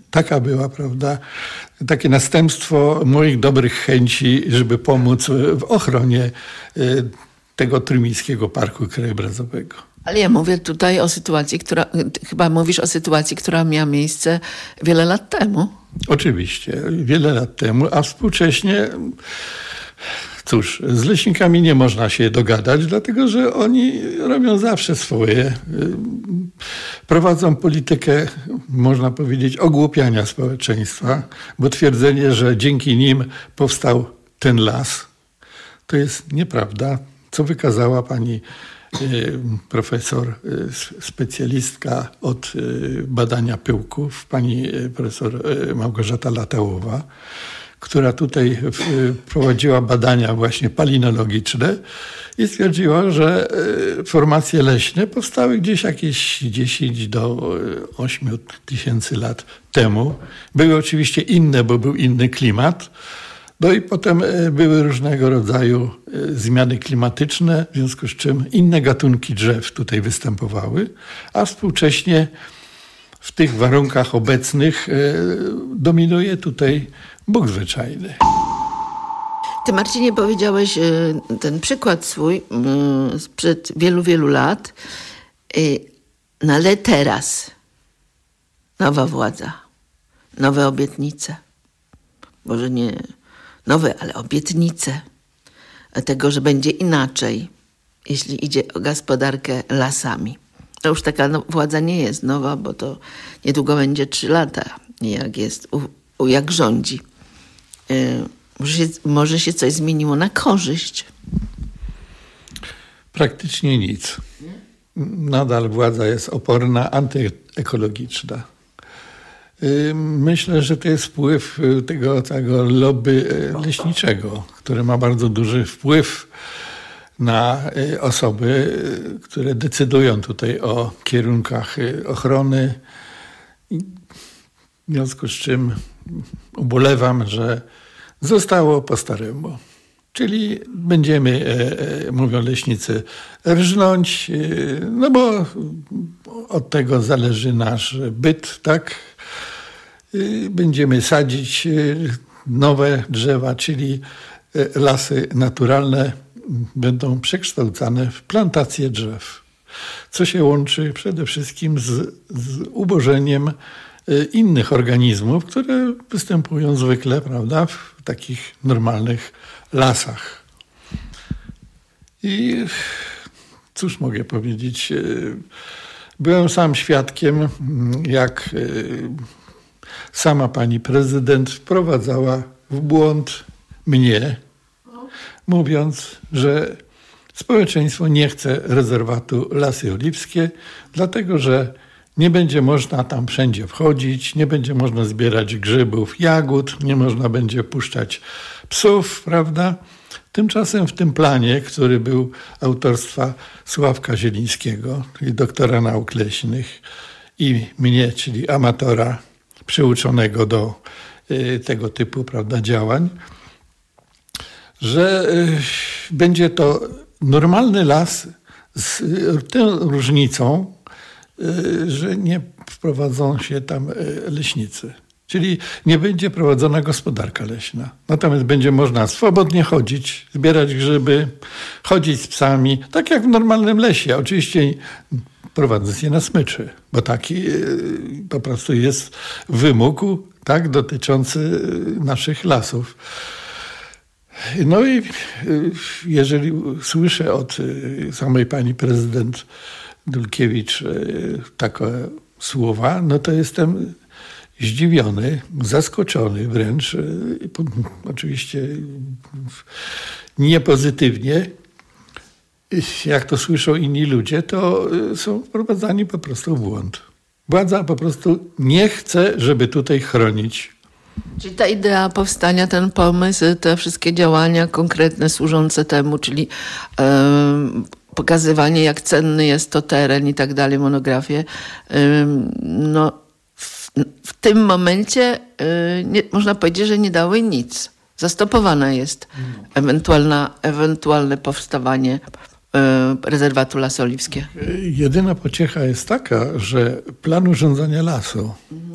Taka była, prawda, takie następstwo moich dobrych chęci, żeby pomóc w ochronie tego Trójmiejskiego Parku Krajobrazowego. Ale ja mówię tutaj o sytuacji, chyba mówisz o sytuacji, która miała miejsce wiele lat temu. Oczywiście, wiele lat temu, a współcześnie, cóż, z leśnikami nie można się dogadać, dlatego że oni robią zawsze swoje. Prowadzą politykę, można powiedzieć, ogłupiania społeczeństwa, bo twierdzenie, że dzięki nim powstał ten las, to jest nieprawda, co wykazała pani profesor, specjalistka od badania pyłków, pani profesor Małgorzata Latałowa, która tutaj prowadziła badania właśnie palinologiczne i stwierdziła, że formacje leśne powstały gdzieś jakieś 10 do 8 tysięcy lat temu. Były oczywiście inne, bo był inny klimat. No i potem były różnego rodzaju zmiany klimatyczne, w związku z czym inne gatunki drzew tutaj występowały, a współcześnie w tych warunkach obecnych dominuje tutaj Bóg zwyczajny. Ty, Marcinie, powiedziałeś ten przykład swój sprzed wielu, wielu lat, no ale teraz nowa władza, nowe obietnice, może nie nowe, ale obietnice tego, że będzie inaczej, jeśli idzie o gospodarkę lasami. To już taka władza nie jest nowa, bo to niedługo będzie 3 lata, jak jest, jak rządzi. Może się coś zmieniło na korzyść? Praktycznie nic. Nadal władza jest oporna, antyekologiczna. Myślę, że to jest wpływ tego lobby leśniczego, które ma bardzo duży wpływ na osoby, które decydują tutaj o kierunkach ochrony. W związku z czym ubolewam, że zostało po staremu. Czyli będziemy, mówią leśnicy, rżnąć, no bo od tego zależy nasz byt, tak? Będziemy sadzić nowe drzewa, czyli lasy naturalne będą przekształcane w plantacje drzew, co się łączy przede wszystkim z ubożeniem innych organizmów, które występują zwykle, prawda, w takich normalnych lasach. I cóż mogę powiedzieć? Byłem sam świadkiem, jak sama pani prezydent wprowadzała w błąd mnie, mówiąc, że społeczeństwo nie chce rezerwatu Lasy Oliwskie, dlatego że nie będzie można tam wszędzie wchodzić, nie będzie można zbierać grzybów, jagód, nie można będzie puszczać psów, prawda? Tymczasem w tym planie, który był autorstwa Sławka Zielińskiego, czyli doktora nauk leśnych, i mnie, czyli amatora przyuczonego do tego typu, prawda, działań, że będzie to normalny las z tą różnicą, że nie wprowadzą się tam leśnicy. Czyli nie będzie prowadzona gospodarka leśna. Natomiast będzie można swobodnie chodzić, zbierać grzyby, chodzić z psami, tak jak w normalnym lesie. Oczywiście prowadząc je na smyczy, bo taki po prostu jest wymóg, tak, dotyczący naszych lasów. No i jeżeli słyszę od samej pani prezydent Dulkiewicz takie słowa, no to jestem zdziwiony, zaskoczony wręcz, oczywiście niepozytywnie. Jak to słyszą inni ludzie, to są wprowadzani po prostu w błąd. Władza po prostu nie chce, żeby tutaj chronić. Czyli ta idea powstania, ten pomysł, te wszystkie działania konkretne służące temu, czyli pokazywanie, jak cenny jest to teren i tak dalej, monografie, no w tym momencie można powiedzieć, że nie dały nic. Zastopowane jest ewentualne powstawanie rezerwatu Lasy Oliwskie. Jedyna pociecha jest taka, że plan urządzania lasu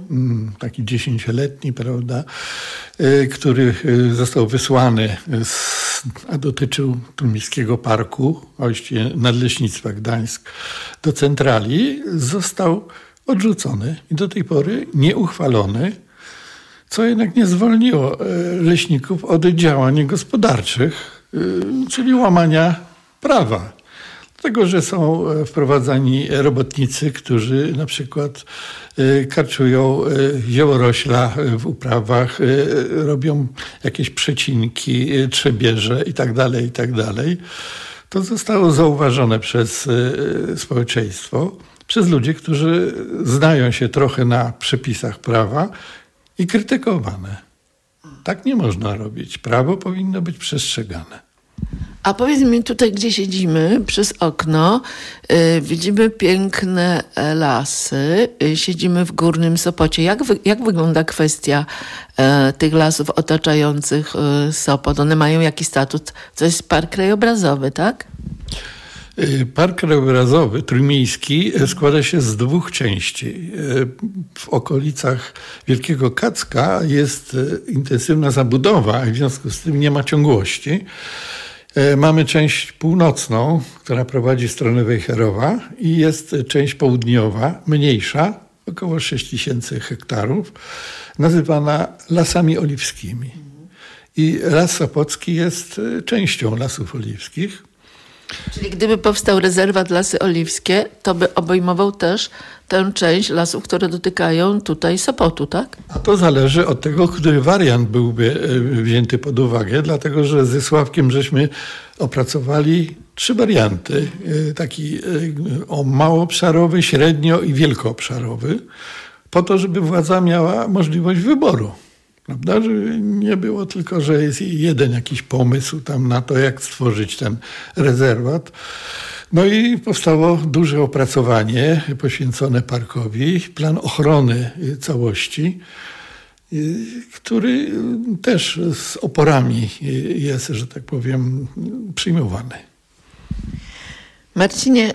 taki 10-letni, prawda, który został wysłany, a dotyczył Trójmiejskiego Parku, właściwie Nadleśnictwa Gdańsk, do centrali, został odrzucony i do tej pory nieuchwalony, co jednak nie zwolniło leśników od działań gospodarczych, czyli łamania prawa. Dlatego, że są wprowadzani robotnicy, którzy na przykład karczują ziołorośla w uprawach, robią jakieś przecinki, trzebieże itd. To zostało zauważone przez społeczeństwo, przez ludzi, którzy znają się trochę na przepisach prawa i krytykowane. Tak nie można robić. Prawo powinno być przestrzegane. A powiedz mi, tutaj gdzie siedzimy, przez okno, widzimy piękne lasy, siedzimy w Górnym Sopocie. Jak wygląda kwestia tych lasów otaczających Sopot? One mają jakiś statut? To jest park krajobrazowy, tak? Park krajobrazowy trójmiejski składa się z 2 części. W okolicach Wielkiego Kadzka jest intensywna zabudowa i w związku z tym nie ma ciągłości. Mamy część północną, która prowadzi w stronę Wejherowa i jest część południowa, mniejsza, około 6000 hektarów, nazywana Lasami Oliwskimi. I Las Sopocki jest częścią Lasów Oliwskich. Czyli gdyby powstał rezerwat Lasy Oliwskie, to by obejmował też tę część lasów, które dotykają tutaj Sopotu, tak? A to zależy od tego, który wariant byłby wzięty pod uwagę, dlatego że ze Sławkiem żeśmy opracowali 3 warianty. Taki małoobszarowy, średnio i wielkoobszarowy, po to, żeby władza miała możliwość wyboru. Prawda? Żeby nie było tylko, że jest jeden jakiś pomysł tam na to, jak stworzyć ten rezerwat. No i powstało duże opracowanie poświęcone parkowi, plan ochrony całości, który też z oporami jest, że tak powiem, przyjmowany. Marcinie,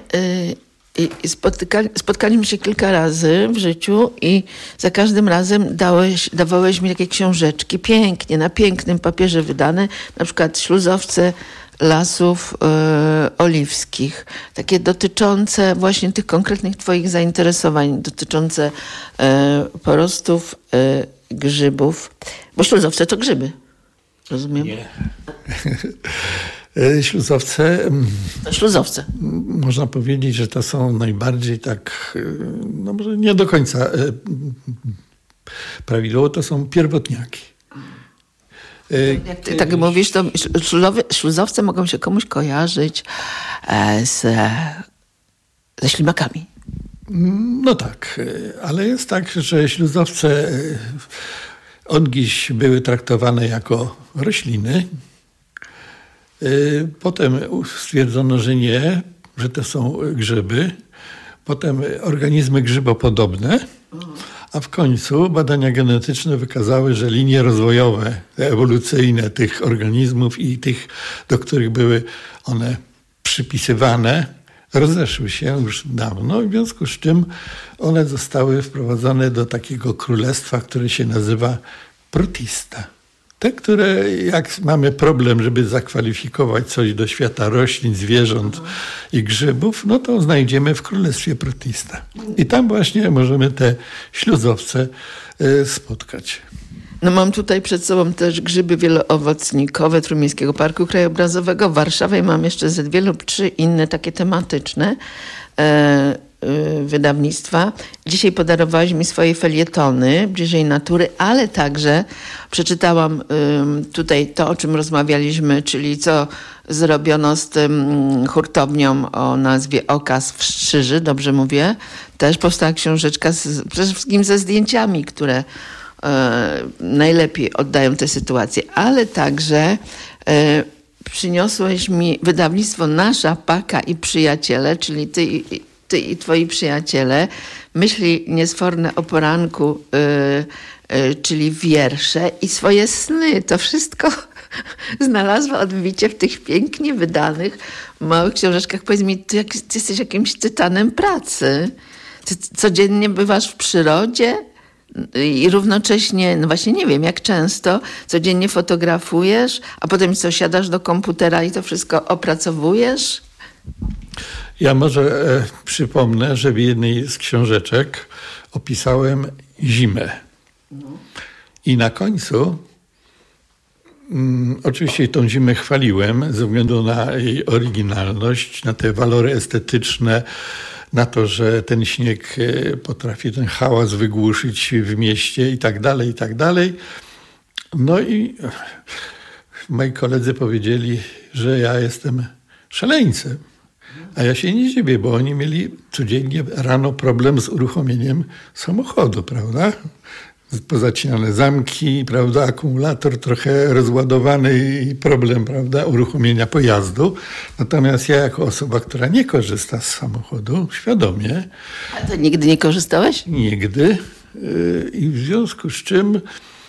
spotkaliśmy się kilka razy w życiu i za każdym razem dawałeś mi takie książeczki, pięknie, na pięknym papierze wydane, na przykład Śluzowce Lasów Oliwskich, takie dotyczące właśnie tych konkretnych twoich zainteresowań, dotyczące porostów grzybów, bo śluzowce to grzyby, rozumiem? Nie. Śluzowce. To śluzowce. Można powiedzieć, że to są najbardziej tak, no może nie do końca prawidłowo, to są pierwotniaki. Jak ty tak mówisz, to śluzowce mogą się komuś kojarzyć ze ślimakami. No tak, ale jest tak, że śluzowce odgieś były traktowane jako rośliny. Potem stwierdzono, że nie, że to są grzyby. Potem organizmy grzybopodobne. A w końcu badania genetyczne wykazały, że linie rozwojowe, ewolucyjne tych organizmów i tych, do których były one przypisywane, rozeszły się już dawno, w związku z czym one zostały wprowadzone do takiego królestwa, które się nazywa Protista. Te, które jak mamy problem, żeby zakwalifikować coś do świata roślin, zwierząt i grzybów, no to znajdziemy w Królestwie Protista. I tam właśnie możemy te śluzowce spotkać. No mam tutaj przed sobą też grzyby wieloowocnikowe Trójmiejskiego Parku Krajobrazowego w Warszawie. Mam jeszcze ze 2 lub 3 inne takie tematyczne wydawnictwa. Dzisiaj podarowałeś mi swoje felietony Bliżej natury, ale także przeczytałam tutaj to, o czym rozmawialiśmy, czyli co zrobiono z tym hurtownią o nazwie Okaz w Szczyży, dobrze mówię. Też powstała książeczka przede wszystkim ze zdjęciami, które najlepiej oddają tę sytuację, ale także przyniosłeś mi wydawnictwo Nasza Paka i Przyjaciele, czyli ty i twoi przyjaciele, myśli niesforne o poranku, czyli wiersze i swoje sny. To wszystko znalazła odbicie w tych pięknie wydanych małych książeczkach. Powiedz mi, ty jesteś jakimś tytanem pracy. Ty codziennie bywasz w przyrodzie? i równocześnie, no właśnie nie wiem, jak często codziennie fotografujesz, a potem co, siadasz do komputera i to wszystko opracowujesz? Ja może przypomnę, że w jednej z książeczek opisałem zimę. I na końcu oczywiście tą zimę chwaliłem ze względu na jej oryginalność, na te walory estetyczne, na to, że ten śnieg potrafi ten hałas wygłuszyć w mieście i tak dalej, i tak dalej. No i moi koledzy powiedzieli, że ja jestem szaleńcem. A ja się nie dziwię, bo oni mieli codziennie rano problem z uruchomieniem samochodu, prawda? Pozacinane zamki, prawda? Akumulator trochę rozładowany i problem, prawda? Uruchomienia pojazdu. Natomiast ja jako osoba, która nie korzysta z samochodu, świadomie. A to nigdy nie korzystałeś? Nigdy. I w związku z czym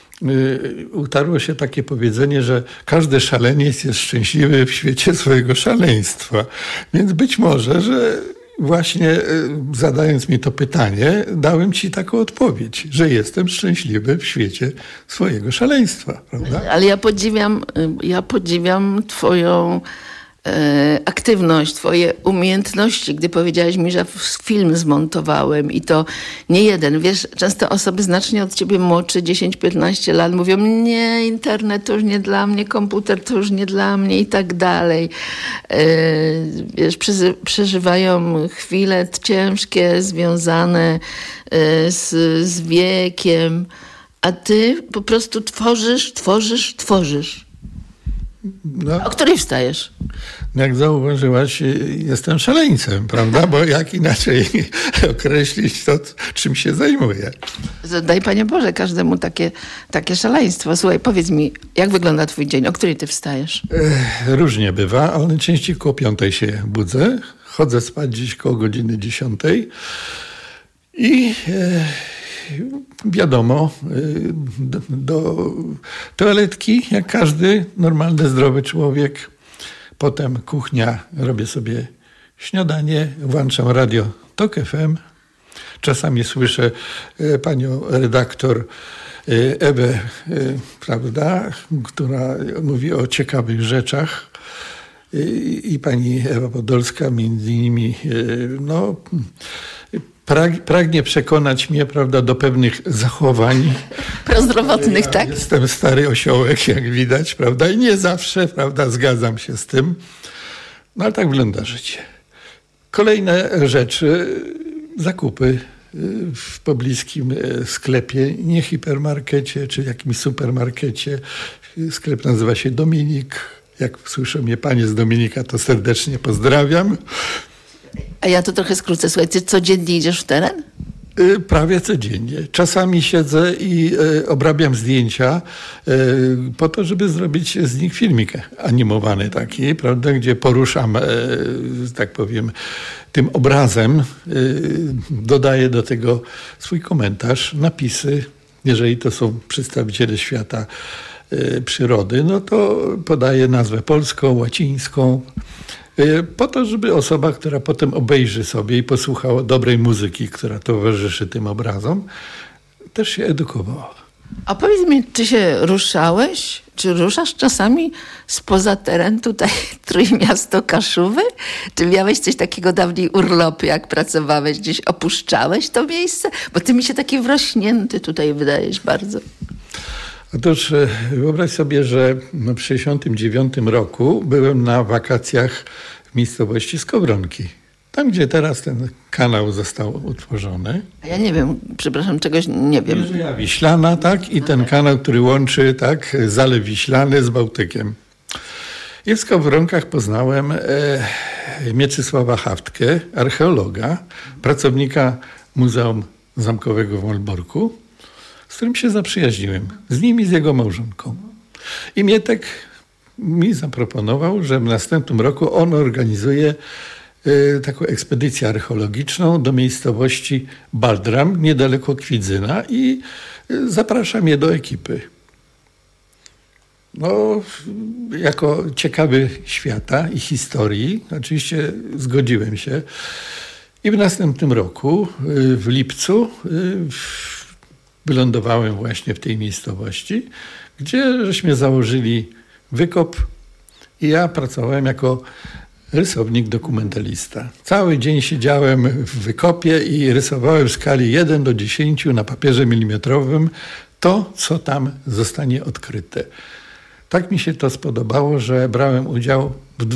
utarło się takie powiedzenie, że każdy szaleniec jest szczęśliwy w świecie swojego szaleństwa. Więc być może, że właśnie zadając mi to pytanie, dałem ci taką odpowiedź, że jestem szczęśliwy w świecie swojego szaleństwa, prawda? Ale ja podziwiam twoją aktywność, twoje umiejętności, gdy powiedziałeś mi, że film zmontowałem i to nie jeden. Wiesz, często osoby znacznie od ciebie młodsze, 10-15 lat mówią, nie, internet to już nie dla mnie, komputer to już nie dla mnie i tak dalej. Wiesz, przeżywają chwile ciężkie, związane z wiekiem, a ty po prostu tworzysz. No, o której wstajesz? Jak zauważyłaś, jestem szaleńcem, prawda? Bo jak inaczej określić to, czym się zajmuję? Daj, Panie Boże, każdemu takie szaleństwo. Słuchaj, powiedz mi, jak wygląda twój dzień? O której ty wstajesz? Różnie bywa, ale częściej koło 5 się budzę. Chodzę spać gdzieś koło godziny 10 i wiadomo, do toaletki, jak każdy normalny, zdrowy człowiek. Potem kuchnia, robię sobie śniadanie, włączam radio TOK FM. Czasami słyszę panią redaktor Ewę, prawda, która mówi o ciekawych rzeczach. I pani Ewa Podolska między innymi, no, pragnie przekonać mnie, prawda, do pewnych zachowań. Prozdrowotnych, tak? Jestem stary osiołek, jak widać, prawda, i nie zawsze, prawda, zgadzam się z tym. No ale tak wygląda życie. Kolejne rzeczy, zakupy w pobliskim sklepie, nie hipermarkecie, czy jakimś supermarkecie. Sklep nazywa się Dominik. Jak słyszą mnie panie z Dominika, to serdecznie pozdrawiam. A ja to trochę skrócę. Słuchaj, ty codziennie idziesz w teren? Prawie codziennie. Czasami siedzę i obrabiam zdjęcia po to, żeby zrobić z nich filmik animowany taki, prawda, gdzie poruszam, tak powiem, tym obrazem, dodaję do tego swój komentarz, napisy. Jeżeli to są przedstawiciele świata przyrody, no to podaję nazwę polską, łacińską, po to, żeby osoba, która potem obejrzy sobie i posłuchała dobrej muzyki, która towarzyszy tym obrazom, też się edukowała. A powiedz mi, czy się ruszałeś, czy ruszasz czasami spoza teren tutaj Trójmiasto Kaszuby? Czy miałeś coś takiego dawniej urlopy, jak pracowałeś, gdzieś opuszczałeś to miejsce? Bo ty mi się taki wrośnięty tutaj wydajesz bardzo. Otóż wyobraź sobie, że w 1969 roku byłem na wakacjach w miejscowości Skowronki. Tam, gdzie teraz ten kanał został utworzony. A ja nie wiem, przepraszam, czegoś nie wiem. Mierzeja Wiślana, tak? I ten kanał, który łączy, tak, Zalew Wiślany z Bałtykiem. I w Skowronkach poznałem Mieczysława Haftkę, archeologa, pracownika Muzeum Zamkowego w Malborku, z którym się zaprzyjaźniłem. Z nim i z jego małżonką. I Mietek mi zaproponował, że w następnym roku on organizuje taką ekspedycję archeologiczną do miejscowości Baldram, niedaleko Kwidzyna, i zaprasza mnie do ekipy. No, jako ciekawy świata i historii, oczywiście zgodziłem się. I w następnym roku, w lipcu, wylądowałem właśnie w tej miejscowości, gdzie żeśmy założyli wykop i ja pracowałem jako rysownik dokumentalista. Cały dzień siedziałem w wykopie i rysowałem w skali 1:10 na papierze milimetrowym to, co tam zostanie odkryte. Tak mi się to spodobało, że brałem udział w